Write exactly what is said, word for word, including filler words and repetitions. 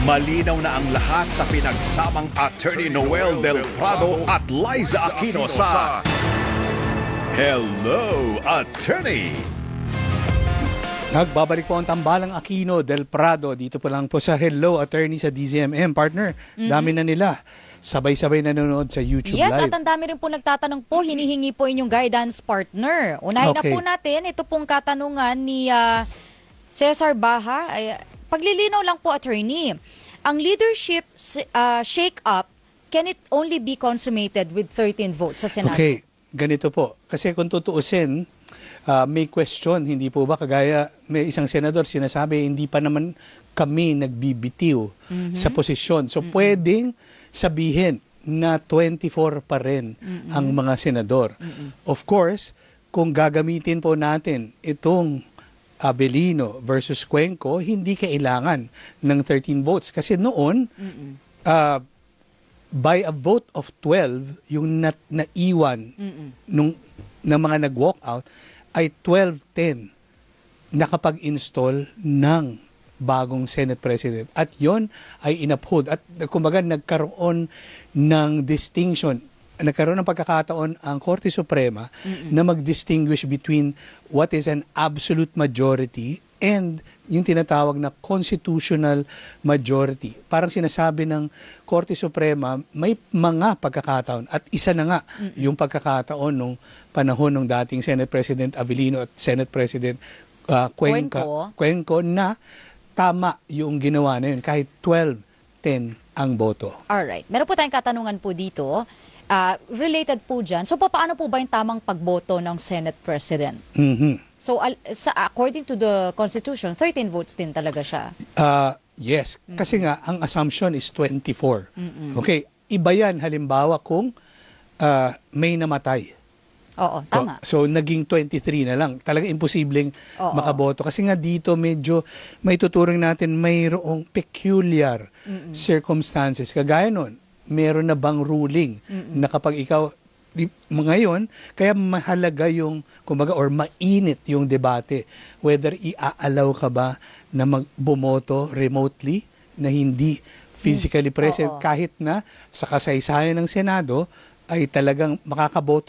Malinaw na ang lahat sa pinagsamang Attorney Noel Del Prado at Liza Aquino sa Hello, Attorney! Nagbabalik po ang tambalang Aquino Del Prado. Dito po lang po sa Hello, Attorney sa D Z M M. Partner, mm-hmm. dami na nila. Sabay-sabay nanonood sa YouTube yes, Live. Yes, at ang dami rin po nagtatanong po, hinihingi po inyong guidance partner. Unahin okay. na po natin, ito pong katanungan ni uh, Cesar Baha. Ay, paglilinaw lang po, Attorney. Ang leadership uh, shake-up, can it only be consummated with thirteen votes sa Senado? Okay, ganito po. Kasi kung tutuusin, uh, may question, hindi po ba? Kagaya may isang senador sinasabi, hindi pa naman kami nagbibitiw mm-hmm. sa posisyon. So, mm-hmm. pwedeng sabihin na twenty-four pa rin mm-hmm. ang mga senador. Mm-hmm. Of course, kung gagamitin po natin itong Abelino versus Cuenco, hindi kailangan ng thirteen votes. Kasi noon, mm-hmm. uh, by a vote of twelve, yung na naiwan mm-hmm. nung, ng mga nag-walk out, ay twelve ten nakapag-install ng bagong Senate President. At yon ay inuphold. At kumbaga nagkaroon ng distinction, nagkaroon ng pagkakataon ang Korte Suprema mm-mm. na mag-distinguish between what is an absolute majority and yung tinatawag na constitutional majority. Parang sinasabi ng Korte Suprema, may mga pagkakataon at isa na nga mm-mm. yung pagkakataon nung panahon ng dating Senate President Avellino at Senate President uh, Cuenca, Cuenco na tama yung ginawa na yun, kahit twelve ten ang boto. Alright. Meron po tayong katanungan po dito. Uh, related po dyan. So, paano po ba yung tamang pagboto ng Senate President? Mm-hmm. So, al sa, according to the Constitution, thirteen votes din talaga siya. Uh, yes. Mm-hmm. Kasi nga, ang assumption is twenty-four. Mm-hmm. Okay. Iba yan, halimbawa, kung uh, may namatay. Oo, tama. So, so naging twenty-three na lang. Talagang imposibleng Oo. makaboto. Kasi nga dito medyo may tuturing natin mayroong peculiar Mm-mm. circumstances. Kagaya nun, meron na bang ruling Mm-mm. na kapag ikaw, di, ngayon, kaya mahalaga yung, kumbaga, or mainit yung debate, whether i-allow ka ba na magbumoto remotely, na hindi physically present, Oo. kahit na sa kasaysayan ng Senado, ay talagang makakaboto